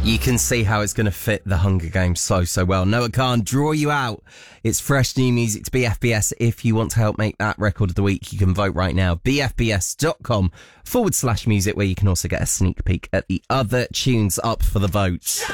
You can see how it's going to fit the Hunger Games so well. Noah Khan, Draw You Out. It's fresh new music to BFBS. If you want to help make that record of the week, you can vote right now. BFBS.com/music, where you can also get a sneak peek at the other tunes up for the vote.